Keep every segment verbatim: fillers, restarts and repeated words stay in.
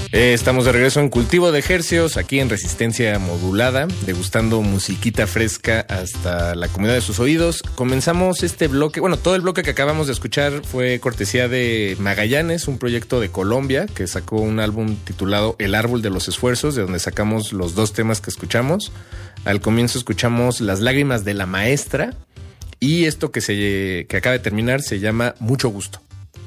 Eh, estamos de regreso en Cultivo de Hercios, aquí en Resistencia Modulada, degustando musiquita fresca hasta la comodidad de sus oídos. Comenzamos este bloque, bueno, todo el bloque que acabamos de escuchar fue cortesía de Magallanes, un proyecto de Colombia que sacó un álbum titulado El Árbol de los Esfuerzos, de donde sacamos los dos temas que escuchamos. Al comienzo escuchamos Las Lágrimas de la Maestra y esto que, se, que acaba de terminar se llama Mucho Gusto.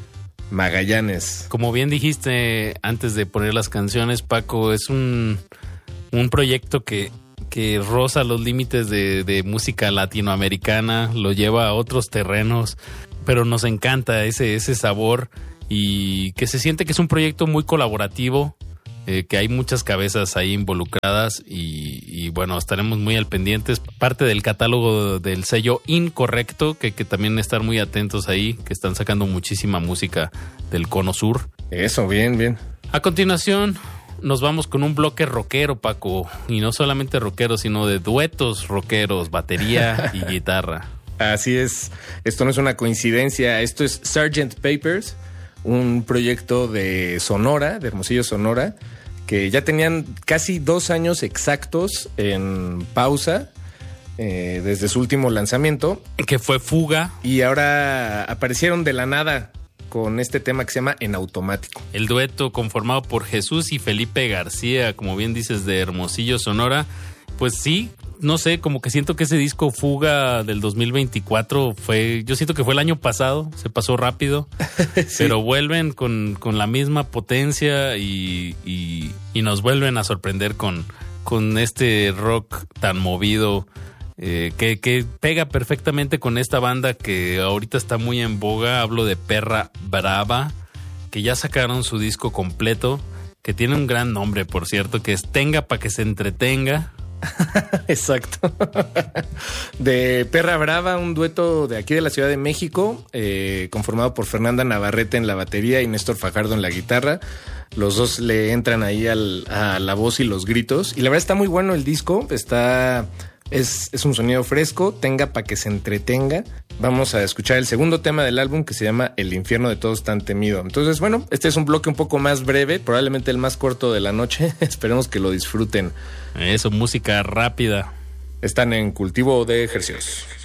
Magallanes. Como bien dijiste antes de poner las canciones, Paco, es un, un proyecto que, que roza los límites de, de música latinoamericana, lo lleva a otros terrenos, pero nos encanta ese, ese sabor y que se siente que es un proyecto muy colaborativo, eh, que hay muchas cabezas ahí involucradas y, y bueno, estaremos muy al pendientes. Parte del catálogo del sello Incorrecto, que, que también estar muy atentos ahí, que están sacando muchísima música del Cono Sur. Eso, bien, bien. A continuación nos vamos con un bloque rockero, Paco, y no solamente rockero, sino de duetos rockeros, batería y guitarra. Así es, esto no es una coincidencia, esto es sergeant Papers, un proyecto de Sonora, de Hermosillo, Sonora, que ya tenían casi dos años exactos en pausa eh, desde su último lanzamiento. Que fue Fuga. Y ahora aparecieron de la nada con este tema que se llama En Automático. El dueto conformado por Jesús y Felipe García, como bien dices, de Hermosillo, Sonora. Pues sí, no sé, como que siento que ese disco Fuga del dos mil veinticuatro fue, yo siento que fue el año pasado, se pasó rápido, sí. Pero vuelven con, con la misma potencia y, y, y nos vuelven a sorprender con, con este rock tan movido, eh, que, que pega perfectamente con esta banda que ahorita está muy en boga. Hablo de Perra Brava, que ya sacaron su disco completo, que tiene un gran nombre, por cierto, que es Tenga pa' que se entretenga. Exacto. De Perra Brava, un dueto de aquí de la Ciudad de México, eh, conformado por Fernanda Navarrete en la batería y Néstor Fajardo en la guitarra. Los dos le entran ahí al, a la voz y los gritos. Y la verdad está muy bueno el disco. Está es, es un sonido fresco. Tenga pa' que se entretenga. Vamos a escuchar el segundo tema del álbum, que se llama El infierno de todos tan temido. Entonces, bueno, este es un bloque un poco más breve, probablemente el más corto de la noche. Esperemos que lo disfruten. Eso, música rápida. Están en Cultivo de Hercios.